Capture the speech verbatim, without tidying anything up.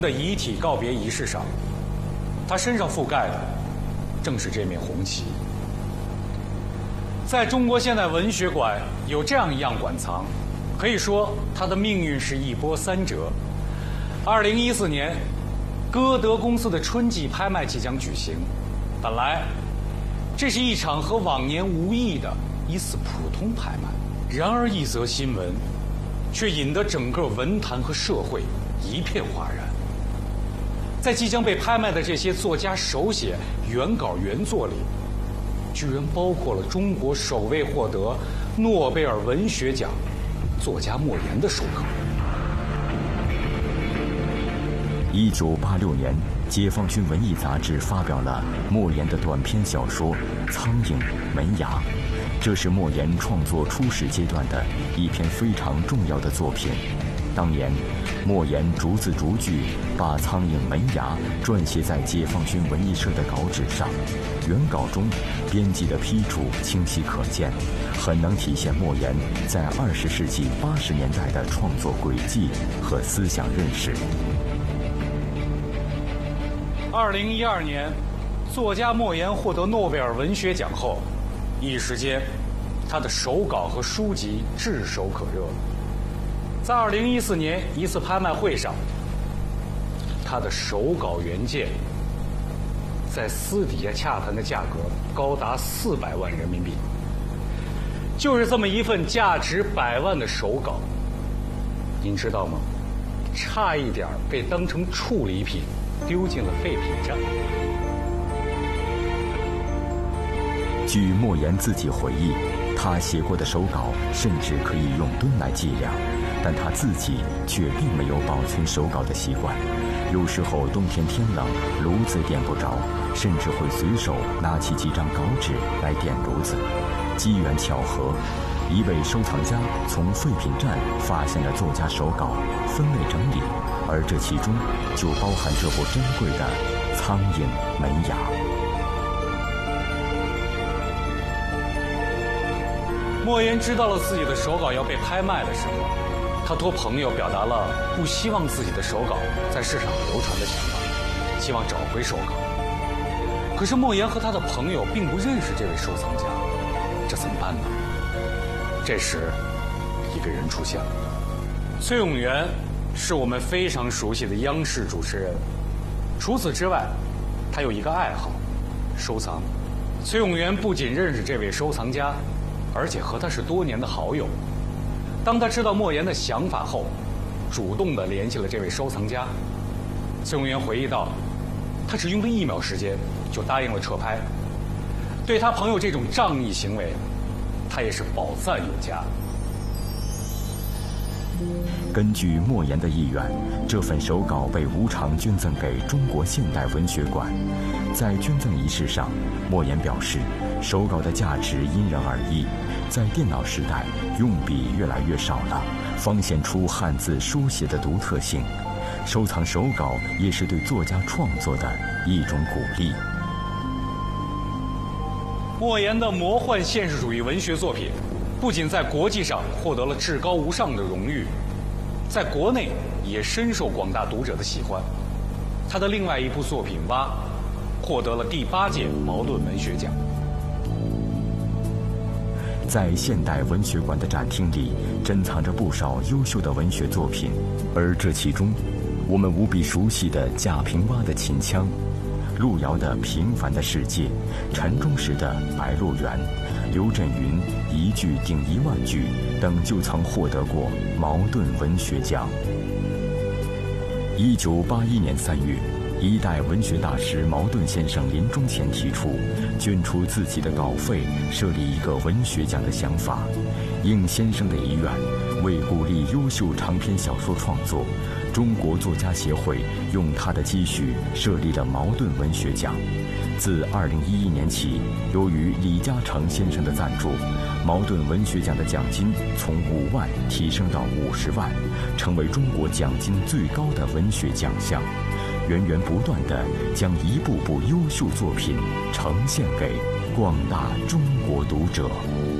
的遗体告别仪式上，他身上覆盖的正是这面红旗。在中国现代文学馆有这样一样馆藏，可以说他的命运是一波三折。二零一四年，歌德公司的春季拍卖即将举行，本来这是一场和往年无异的一次普通拍卖，然而一则新闻却引得整个文坛和社会一片哗然。在即将被拍卖的这些作家手写原稿原作里，居然包括了中国首位获得诺贝尔文学奖作家莫言的手稿。 一九八六年，解放军文艺杂志发表了莫言的短篇小说《苍蝇门牙》，这是莫言创作初始阶段的一篇非常重要的作品。当年，莫言逐字逐句把《苍蝇门牙》撰写在解放军文艺社的稿纸上，原稿中编辑的批注清晰可见，很能体现莫言在二十世纪八十年代的创作轨迹和思想认识。 二零一二年，作家莫言获得诺贝尔文学奖后，一时间，他的手稿和书籍炙手可热。在二零一四年一次拍卖会上，他的手稿原件在私底下洽谈的价格高达四百万人民币。就是这么一份价值百万的手稿，您知道吗？差一点被当成处理品丢进了废品站。 据莫言自己回忆，他写过的手稿甚至可以用吨来计量，但他自己却并没有保存手稿的习惯。有时候冬天天冷，炉子点不着，甚至会随手拿起几张稿纸来点炉子。机缘巧合，一位收藏家从废品站发现了作家手稿，分类整理，而这其中就包含这部珍贵的《苍蝇门牙》。 莫言知道了自己的手稿要被拍卖的时候，他托朋友表达了不希望自己的手稿在市场流传的想法，希望找回手稿。可是莫言和他的朋友并不认识这位收藏家，这怎么办呢？这时，一个人出现了。崔永元是我们非常熟悉的央视主持人，除此之外，他有一个爱好，收藏。崔永元不仅认识这位收藏家，而且和他是多年的好友。当他知道莫言的想法后，主动地联系了这位收藏家。崔永元回忆道，他只用了一秒时间就答应了撤拍。对他朋友这种仗义行为，他也是褒赞有加。 根据莫言的意愿，这份手稿被无偿捐赠给中国现代文学馆。在捐赠仪式上，莫言表示，手稿的价值因人而异，在电脑时代，用笔越来越少了，方显出汉字书写的独特性。收藏手稿也是对作家创作的一种鼓励。 莫言的魔幻现实主义文学作品，不仅在国际上获得了至高无上的荣誉，在国内也深受广大读者的喜欢。他的另外一部作品《蛙》获得了第八届茅盾文学奖。 在现代文学馆的展厅里，珍藏着不少优秀的文学作品，而这其中，我们无比熟悉的贾平凹的《秦腔》，路遥的《平凡的世界》，陈忠实的《白鹿原》，刘震云一句顶一万句等就曾获得过茅盾文学奖。一九八一年三月，一代文学大师茅盾先生临终前提出捐出自己的稿费设立一个文学奖的想法。应先生的遗愿，为鼓励优秀长篇小说创作，中国作家协会用他的积蓄设立了茅盾文学奖。自二零一一年起，由于李嘉诚先生的赞助，茅盾文学奖的奖金从五万提升到五十万，成为中国奖金最高的文学奖项，源源不断地将一部部优秀作品呈现给广大中国读者。